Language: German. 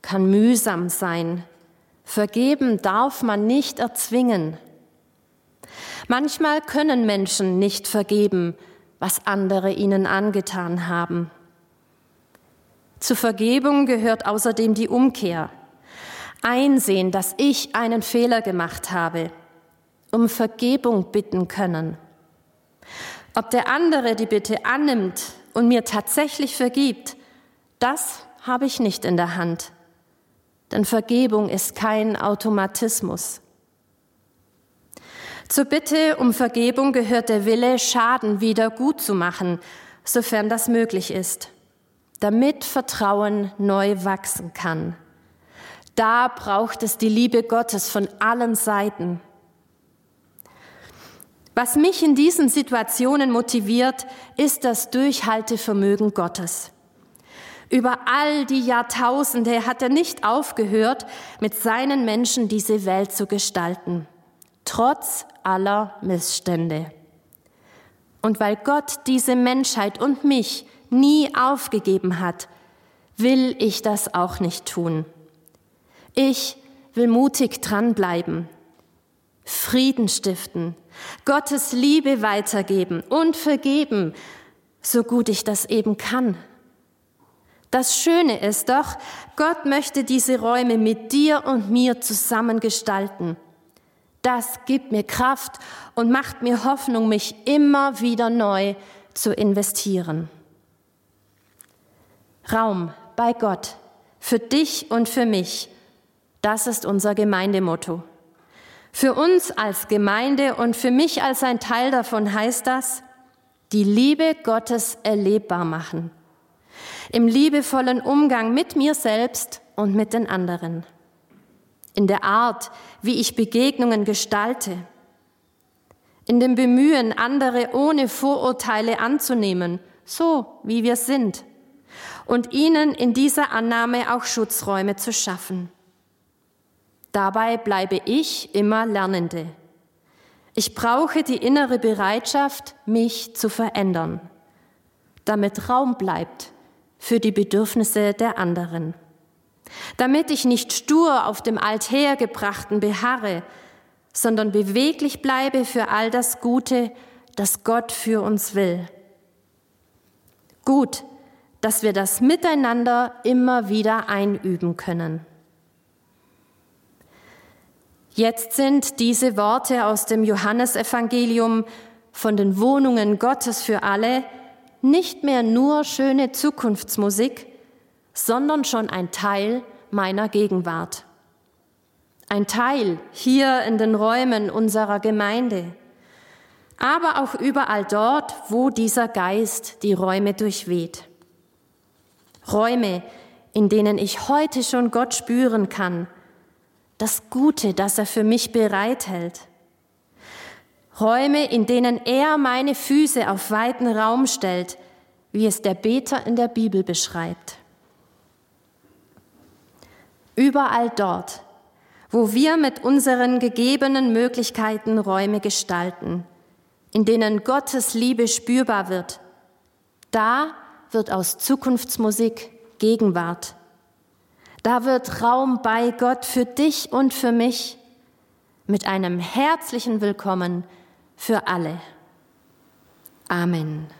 kann mühsam sein. Vergeben darf man nicht erzwingen. Manchmal können Menschen nicht vergeben, was andere ihnen angetan haben. Zur Vergebung gehört außerdem die Umkehr. Einsehen, dass ich einen Fehler gemacht habe, um Vergebung bitten können. Ob der andere die Bitte annimmt und mir tatsächlich vergibt, das habe ich nicht in der Hand. Denn Vergebung ist kein Automatismus. Zur Bitte um Vergebung gehört der Wille, Schaden wieder gut zu machen, sofern das möglich ist, damit Vertrauen neu wachsen kann. Da braucht es die Liebe Gottes von allen Seiten. Was mich in diesen Situationen motiviert, ist das Durchhaltevermögen Gottes. Über all die Jahrtausende hat er nicht aufgehört, mit seinen Menschen diese Welt zu gestalten, trotz aller Missstände. Und weil Gott diese Menschheit und mich nie aufgegeben hat, will ich das auch nicht tun. Ich will mutig dranbleiben, Frieden stiften, Gottes Liebe weitergeben und vergeben, so gut ich das eben kann. Das Schöne ist doch, Gott möchte diese Räume mit dir und mir zusammen gestalten. Das gibt mir Kraft und macht mir Hoffnung, mich immer wieder neu zu investieren. Raum bei Gott, für dich und für mich, das ist unser Gemeindemotto. Für uns als Gemeinde und für mich als ein Teil davon heißt das, die Liebe Gottes erlebbar machen. Im liebevollen Umgang mit mir selbst und mit den anderen. In der Art, wie ich Begegnungen gestalte. In dem Bemühen, andere ohne Vorurteile anzunehmen, so wie wir sind. Und ihnen in dieser Annahme auch Schutzräume zu schaffen. Dabei bleibe ich immer Lernende. Ich brauche die innere Bereitschaft, mich zu verändern, damit Raum bleibt für die Bedürfnisse der anderen. Damit ich nicht stur auf dem Althergebrachten beharre, sondern beweglich bleibe für all das Gute, das Gott für uns will. Gut, dass wir das miteinander immer wieder einüben können. Jetzt sind diese Worte aus dem Johannesevangelium von den Wohnungen Gottes für alle nicht mehr nur schöne Zukunftsmusik, sondern schon ein Teil meiner Gegenwart. Ein Teil hier in den Räumen unserer Gemeinde, aber auch überall dort, wo dieser Geist die Räume durchweht. Räume, in denen ich heute schon Gott spüren kann, das Gute, das er für mich bereithält. Räume, in denen er meine Füße auf weiten Raum stellt, wie es der Beter in der Bibel beschreibt. Überall dort, wo wir mit unseren gegebenen Möglichkeiten Räume gestalten, in denen Gottes Liebe spürbar wird, da wird aus Zukunftsmusik Gegenwart. Da wird Raum bei Gott für dich und für mich mit einem herzlichen Willkommen für alle. Amen.